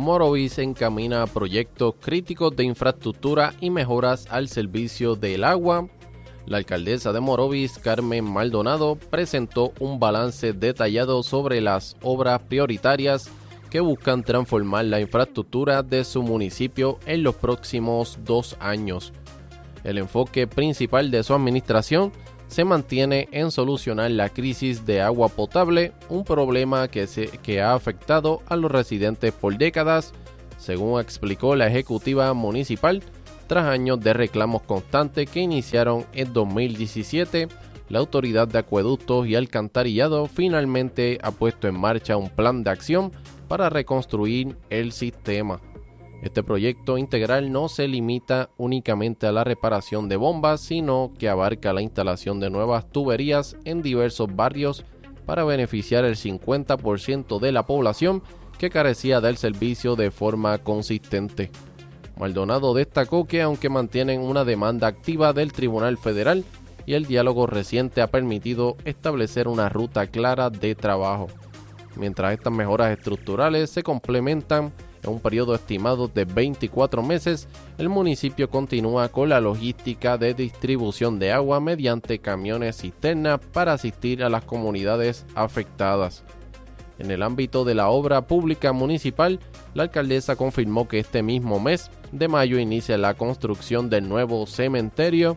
Morovis encamina proyectos críticos de infraestructura y mejoras al servicio del agua. La alcaldesa de Morovis, Carmen Maldonado, presentó un balance detallado sobre las obras prioritarias que buscan transformar la infraestructura de su municipio en los próximos 2 años. El enfoque principal de su administración se mantiene en solucionar la crisis de agua potable, un problema que ha afectado a los residentes por décadas, según explicó la ejecutiva municipal. Tras años de reclamos constantes que iniciaron en 2017, la Autoridad de Acueductos y Alcantarillado finalmente ha puesto en marcha un plan de acción para reconstruir el sistema. Este proyecto integral no se limita únicamente a la reparación de bombas, sino que abarca la instalación de nuevas tuberías en diversos barrios para beneficiar el 50% de la población que carecía del servicio de forma consistente. Maldonado destacó que aunque mantienen una demanda activa del Tribunal Federal y el diálogo reciente ha permitido establecer una ruta clara de trabajo. Mientras estas mejoras estructurales se complementan en un periodo estimado de 24 meses, el municipio continúa con la logística de distribución de agua mediante camiones cisterna para asistir a las comunidades afectadas. En el ámbito de la obra pública municipal, la alcaldesa confirmó que este mismo mes de mayo inicia la construcción del nuevo cementerio.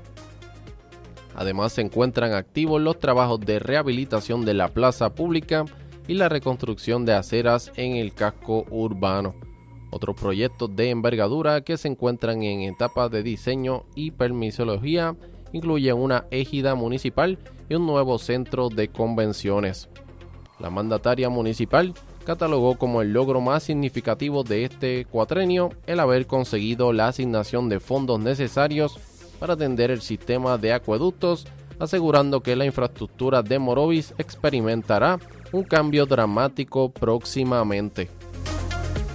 Además, se encuentran activos los trabajos de rehabilitación de la plaza pública y la reconstrucción de aceras en el casco urbano. Otros proyectos de envergadura que se encuentran en etapa de diseño y permisología incluyen una égida municipal y un nuevo centro de convenciones. La mandataria municipal catalogó como el logro más significativo de este cuatrenio el haber conseguido la asignación de fondos necesarios para atender el sistema de acueductos, asegurando que la infraestructura de Morovis experimentará un cambio dramático próximamente.